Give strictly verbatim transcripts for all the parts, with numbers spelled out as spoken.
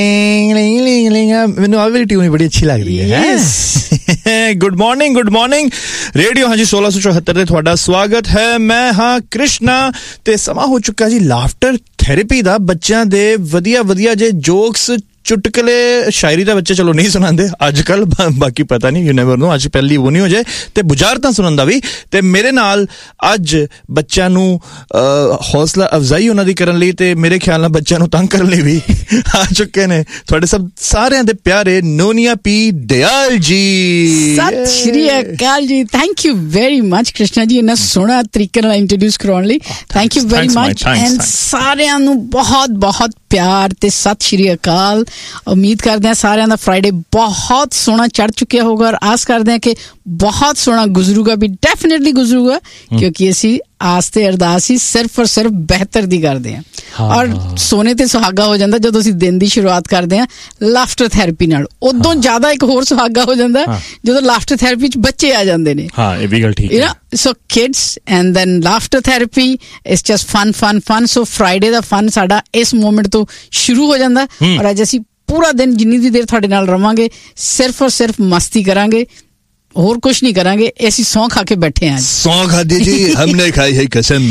ਮੈਨੂੰ ਆ ਵਾਲੀ ਟਿਊਨ ਬੜੀ ਅੱਛੀ ਲੱਗਦੀ ਹੈ। Good morning good morning radio ਹਾਂਜੀ ਸੋਲਾਂ ਸੌ ਚੌਹੱਤਰ ਤੇ ਤੁਹਾਡਾ ਸਵਾਗਤ ਹੈ। ਮੈਂ ਹਾਂ ਕ੍ਰਿਸ਼ਨਾ ਤੇ ਸਮਾਂ ਹੋ ਚੁੱਕਾ ਜੀ ਲਾਫਟਰ ਥੈਰੇਪੀ ਦਾ। ਬੱਚਿਆਂ ਦੇ ਵਧੀਆ ਵਧੀਆ ਜੇ ਜੋਕਸ ਚੁਟਕਲੇ ਸ਼ਾਇਰੀ ਦਾ ਬੱਚੇ ਚਲੋ ਨਹੀਂ ਸੁਣਾਉਂਦੇ ਅੱਜ ਕੱਲ, ਬਾਕੀ ਪਤਾ ਨਹੀਂ, ਯੂ ਨੈਵਰ ਨੋ, ਅੱਜ ਪਹਿਲੀ ਉਹ ਨਹੀਂ ਹੋ ਜਾਏ ਤੇ ਬੁਝਾਰਤਾਂ ਸੁਣਨ ਦਾ ਵੀ। ਤੇ ਮੇਰੇ ਨਾਲ ਅੱਜ ਬੱਚਿਆਂ ਨੂੰ ਹੌਸਲਾ ਅਫਜ਼ਾਈ ਉਹਨਾਂ ਦੀ ਕਰਨ ਲਈ ਤੇ ਮੇਰੇ ਖਿਆਲ ਨਾਲ ਬੱਚਿਆਂ ਨੂੰ ਤੰਗ ਕਰਨ ਲਈ ਵੀ ਆ ਚੁੱਕੇ ਨੇ ਤੁਹਾਡੇ ਸਭ ਸਾਰਿਆਂ ਦੇ ਪਿਆਰੇ ਨੋਨੀਆ ਪੀ ਦਿਆਲ ਜੀ। ਸਤਿ ਸ਼੍ਰੀ ਅਕਾਲ ਜੀ। Thank you very much Krishna ਜੀ, ਇੰਨਾ ਸੋਹਣਾ ਤਰੀਕੇ ਨਾਲ ਇੰਟਰੋਡਿਊਸ ਕਰਾਉਣ ਲਈ। Thank you very much and ਸਾਰਿਆਂ ਨੂੰ ਬਹੁਤ ਬਹੁਤ ਪਿਆਰ ਤੇ ਸਤਿ ਸ਼੍ਰੀ ਅਕਾਲ। ਉਮੀਦ ਕਰਦੇ ਹਾਂ ਸਾਰਿਆਂ ਦਾ ਫਰਾਈਡੇ ਬਹੁਤ ਸੋਹਣਾ ਚੜ ਚੁੱਕਿਆ ਹੋਊਗਾ ਔਰ ਆਸ ਕਰਦੇ ਹਾਂ ਕਿ ਬਹੁਤ ਸੋਹਣਾ ਗੁਜ਼ਰੂਗਾ ਵੀ, ਡੈਫੀਨੇਟਲੀ ਗੁਜ਼ਰੂਗਾ, ਕਿਉਂਕਿ ਅਸੀਂ ਆਸ ਤੇ ਅਰਦਾਸ ਹੀ ਸਿਰਫ ਔਰ ਸਿਰਫ ਬਿਹਤਰ ਦੀ ਕਰਦੇ ਹਾਂ। ਔਰ ਸੋਨੇ ਤੇ ਸੁਹਾਗਾ ਹੋ ਜਾਂਦਾ ਜਦੋਂ ਅਸੀਂ ਦਿਨ ਦੀ ਸ਼ੁਰੂਆਤ ਕਰਦੇ ਹਾਂ ਲਾਫਟਰ ਥੈਰੇਪੀ ਨਾਲ। ਉਦੋਂ ਜ਼ਿਆਦਾ ਇੱਕ ਹੋਰ ਸੁਹਾਗਾ ਹੋ ਜਾਂਦਾ ਜਦੋਂ ਲਾਫਟਰ ਥੈਰੇਪੀ ਚ ਬੱਚੇ ਆ ਜਾਂਦੇ ਨੇ। ਹਾਂ, ਇਹ ਵੀ ਗੱਲ ਠੀਕ ਹੈ। ਸੋ kids and then laughter therapy it's just fun fun fun. So Friday the fun ਸਾਡਾ ਇਸ ਮੋਮੈਂਟ ਤੋਂ ਸ਼ੁਰੂ ਹੋ ਜਾਂਦਾ ਔਰ ਅੱਜ ਅਸੀਂ ਪੂਰਾ ਦਿਨ ਜਿੰਨੀ ਦੀ ਦੇਰ ਤੁਹਾਡੇ ਨਾਲ ਰਵਾਂਗੇ ਸਿਰਫ ਔਰ ਸਿਰਫ ਮਸਤੀ ਕਰਾਂਗੇ, और कुछ नहीं करांगे। ऐसी सौं खा के बैठे हैं। सौं खाती जी हमने खाई है कसम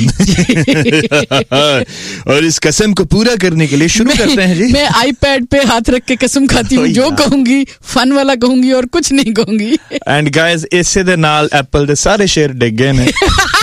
और इस कसम को पूरा करने के लिए शुरू करते हैं जी। मैं आईपैड पे हाथ रख के कसम खाती हूँ, जो कहूंगी फन वाला कहूंगी और कुछ नहीं कहूंगी। एंड गाइस इसे दे नाल एप्पल दे सारे शेयर डिग गए ने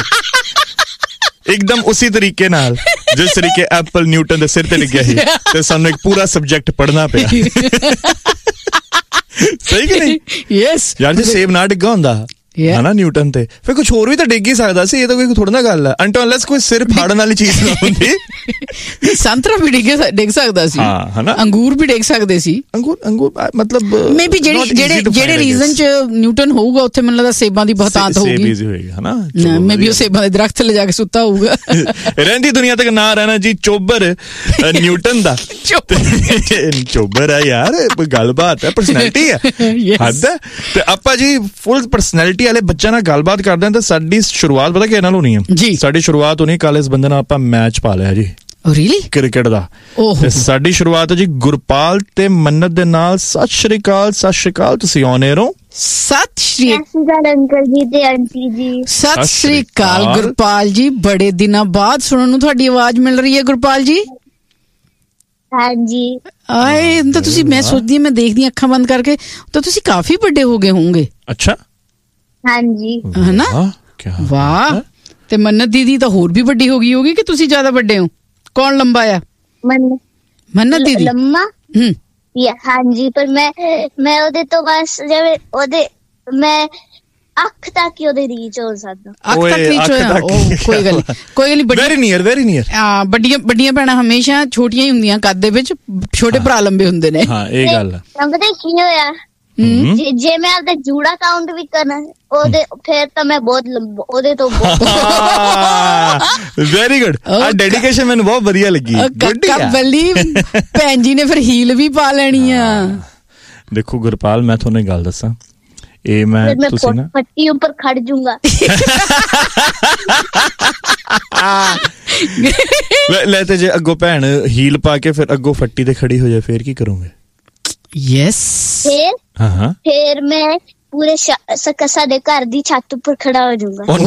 एकदम उसी तरीके नाल जिस तरीके एप्पल न्यूटन दे सिर ते डिग्या ही ते सानू एक पूरा सब्जेक्ट पढ़ना पिया। ਸਹੀ ਕਿ ਨਹੀਂ? ਯੈਸ ਯਾਰ, ਜੇ ਸੇਬ ਨਾ ਡਿੱਗਾ ਹੁੰਦਾ ਹੈ ਨਾ ਨਿਊਟਨ ਤੇ, ਫਿਰ ਕੁਝ ਹੋਰ ਵੀ ਤਾਂ ਡਿੱਗ ਹੀ ਸਕਦਾ ਸੀ। ਇਹ ਤਾਂ ਕੋਈ ਥੋੜਾ ਨਾ ਗੱਲ ਹੈ। ਅੰਟੋ ਅਨਲੈਸ ਕੋਈ ਸਿਰ ਫਾੜਨ ਵਾਲੀ ਚੀਜ਼ ਨਾ ਹੁੰਦੀ। ਸੰਤਰਾ ਵੀ ਡਿੱਗ ਡਿੱਗ ਸਕਦਾ ਸੀ, ਹਾਂ ਹਨਾ, ਅੰਗੂਰ ਵੀ ਡਿੱਗ ਸਕਦੇ ਸੀ। ਅੰਗੂਰ ਅੰਗੂਰ ਮਤਲਬ ਮੇ ਬੀ ਜਿਹੜੇ ਜਿਹੜੇ ਜਿਹੜੇ ਰੀਜ਼ਨ ਚ ਨਿਊਟਨ ਹੋਊਗਾ ਉੱਥੇ ਮੈਨੂੰ ਲੱਗਦਾ ਸੇਬਾਂ ਦੀ ਬਹੁਤਾਤ ਹੋਊਗੀ। ਸੇਬ ਈਜ਼ੀ ਹੋਏਗਾ ਹਨਾ, ਮੇ ਬੀ ਉਹ ਸੇਬਾਂ ਦੇ ਦਰਖਤ ਲੈ ਜਾ ਕੇ ਸੁੱਤਾ ਹੋਊਗਾ। ਰਹਿੰਦੀ ਦੁਨੀਆ ਤੱਕ ਨਾ ਰਹਿਣਾ ਜੀ ਚੋਬਰ ਨਿਊਟਨ ਦਾ। ਚੋਬਰ ਹੈ ਯਾਰ, ਕੋਈ ਗੱਲਬਾਤ ਹੈ, ਪਰਸਨੈਲਿਟੀ ਹੈ, ਹੱਦ ਹੈ। ਤੇ ਆਪਾਂ ਜੀ ਫੁੱਲ ਪਰਸਨੈਲਿਟੀ ਵਾਲੇ ਬੱਚਿਆਂ ਨਾਲ ਗੱਲਬਾਤ ਕਰਦੇ ਹਾਂ ਤਾਂ ਸਾਡੀ ਸ਼ੁਰੂਆਤ ਪਤਾ ਕਿਹਦੇ ਨਾਲ ਹੋਣੀ ਹੈ ਜੀ? ਸਾਡੀ ਸ਼ੁਰੂਆਤ ਹੋਣੀ ਕੱਲ ਇਸ ਬੰਦੇ ਨਾਲ ਆਪਾਂ ਮੈਚ ਪਾ ਲਿਆ ਜੀ ਰੀਲੀ ਕ੍ਰਿਕਟ ਦਾ। ਤੇ ਸਾਡੀ ਸ਼ੁਰੂਆਤ ਹੈ ਜੀ ਗੁਰਪਾਲ ਤੇ ਮੰਨਤ ਦੇ ਨਾਲ। ਸਤਿ ਸ਼੍ਰੀ ਅਕਾਲ। ਸਤਿ ਸ਼੍ਰੀ ਅਕਾਲ, ਤੁਸੀਂ ਔਨ 에ਅਰ ਹੋ। ਸਤਿ ਸ਼੍ਰੀ ਅਕਾਲ ਅੰਕਲ ਜੀ ਤੇ ਆਂਟੀ ਜੀ। ਸਤਿ ਸ਼੍ਰੀ ਅਕਾਲ ਗੁਰਪਾਲ ਜੀ, ਬੜੇ ਦਿਨਾਂ ਬਾਅਦ ਸੁਣਨ ਨੂੰ ਤੁਹਾਡੀ ਆਵਾਜ਼ ਮਿਲ ਰਹੀ ਹੈ ਗੁਰਪਾਲ ਜੀ। ਹਾਂਜੀ ਆਏ ਤਾਂ ਤੁਸੀਂ, ਮੈਂ ਸੋਚਦੀ ਮੈਂ ਦੇਖਦੀ ਅੱਖਾਂ ਬੰਦ ਕਰਕੇ ਤਾਂ ਤੁਸੀਂ ਕਾਫੀ ਵੱਡੇ ਹੋ ਗਏ ਹੋਵੋਗੇ। ਅੱਛਾ ਹਾਂਜੀ ਹਨਾ, ਵਾਹ। ਤੇ ਮੰਨਤ ਦੀਦੀ ਤਾਂ ਹੋਰ ਵੀ ਵੱਡੀ ਹੋ ਗਈ ਹੋਗੀ ਕਿ ਤੁਸੀਂ ਜ਼ਿਆਦਾ ਵੱਡੇ ਹੋ? ਕੌਣ ਲੰਬਾ ਆ? ਮੰਨਤ ਦੀਦੀ ਲੰਮਾ? ਹਮ ਹਾਂਜੀ, ਪਰ ਮੈਂ ਮੈਂ ਉਹਦੇ ਤੋਂ ਬਸ ਜਿਵੇਂ ਉਹਦੇ ਮੈਂ ਅੱਖ ਤੱਕ ਹੀ ਉਹਦੇ ਰੀਚ ਹੋ ਸਕਦਾ। ਅੱਖ ਤੱਕ ਰੀਚ ਹੋਇਆ, ਕੋਈ ਗੱਲ ਕੋਈ ਗੱਲ ਨਹੀਂ। Very near very near. ਹਾਂ, ਵੱਡੀਆਂ ਵੱਡੀਆਂ ਭੈਣਾਂ ਹਮੇਸ਼ਾ ਛੋਟੀਆਂ ਹੀ ਹੁੰਦੀਆਂ ਕੱਦ ਦੇ ਵਿੱਚ, ਛੋਟੇ ਭਰਾ ਲੰਬੇ ਹੁੰਦੇ ਨੇ। ਹਾਂ ਇਹ ਗੱਲ ਹੈ। ਪਤਾ ਕੀ ਹੋਇਆ, ਜੇ ਮੈਂ ਆਪਦਾ ਜੂੜਾ ਕਾਊਂਟ ਵੀ ਕਰਨਾ ਉਹਦੇ ਫਿਰ ਤਾਂ ਮੈਂ ਬਹੁਤ ਉਹਦੇ ਤੋਂ ਵੈਰੀ ਗੁੱਡ। ਆ ਡੈਡੀਕੇਸ਼ਨ ਮੈਨੂੰ ਬਹੁਤ ਵਧੀਆ ਲੱਗੀ। ਬੱਲੀ ਭੈਣ ਜੀ ਨੇ ਫਿਰ ਹੀਲ ਵੀ ਪਾ ਲੈਣੀ ਆ। ਦੇਖੋ ਗੁਰਪਾਲ, ਮੈਂ ਤੁਹਾਨੂੰ ਇੱਕ ਗੱਲ ਦੱਸਾਂ, ਇਹ ਮੈਂ ਤੁਸੀਂ ਨਾ ਫੱਟੀ ਉੱਪਰ ਖੜ ਜੂੰਗਾ। ਲੈ ਤੇ ਜੇ ਅੱਗੋਂ ਭੈਣ ਹੀਲ ਪਾ ਕੇ ਫਿਰ ਅੱਗੋਂ ਫੱਟੀ ਤੇ ਖੜੀ ਹੋ ਜਾਏ ਫੇਰ ਕੀ ਕਰੋਗੇ? ਯੈਸ ਫਿਰ ਫਿਰ ਮੈਂ ਪੂਰੇ ਸਾਡੇ ਘਰ ਦੀ ਛੱਤ ਉੱਪਰ ਖੜਾ ਹੋ ਜਾਊਂਗਾ।